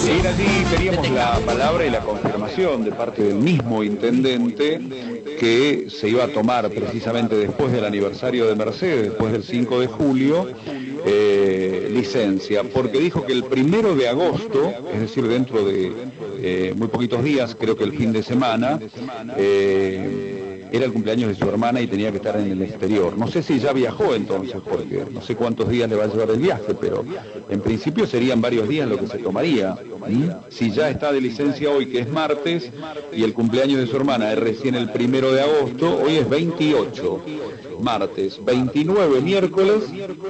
Bien, allí teníamos la palabra y la confirmación de parte del mismo intendente que se iba a tomar precisamente después del aniversario de Mercedes, después del 5 de julio, licencia, porque dijo que el 1 de agosto, es decir, dentro de muy poquitos días, creo que el fin de semana, era el cumpleaños de su hermana y tenía que estar en el exterior. No sé si ya viajó entonces, porque no sé cuántos días le va a llevar el viaje, pero en principio serían varios días lo que se tomaría. Si ya está de licencia hoy, que es martes, y el cumpleaños de su hermana es recién el 1 de agosto, hoy es 28, martes, 29 miércoles,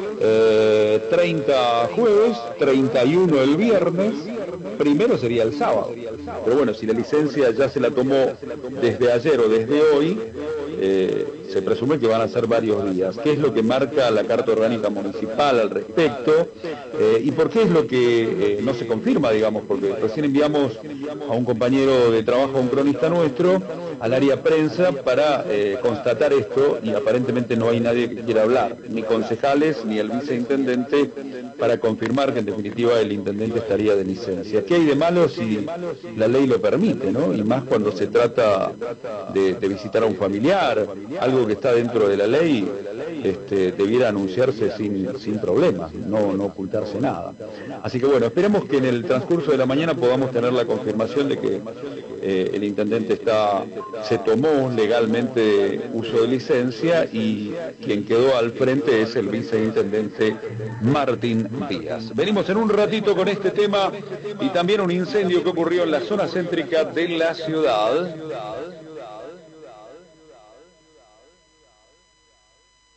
30 jueves, 31 el viernes, primero sería el sábado. Pero bueno, si la licencia ya se la tomó desde ayer o desde hoy, se presume que van a ser varios días. ¿Qué es lo que marca la Carta Orgánica Municipal al respecto? ¿Y por qué es lo que no se confirma, digamos? Porque recién enviamos a un compañero de trabajo, a un cronista nuestro, al área prensa para constatar esto, y aparentemente no hay nadie que quiera hablar, ni concejales ni el viceintendente, para confirmar que en definitiva el intendente estaría de licencia. ¿Qué hay de malo si la ley lo permite, ¿no? Y más cuando se trata de visitar a un familiar, algo que está dentro de la ley, debiera anunciarse sin problemas, no ocultarse nada. Así que bueno, esperemos que en el transcurso de la mañana podamos tener la confirmación de que el intendente se tomó legalmente uso de licencia, y quien quedó al frente es el viceintendente Martín Díaz. Venimos en un ratito con este tema y también un incendio que ocurrió en la zona céntrica de la ciudad.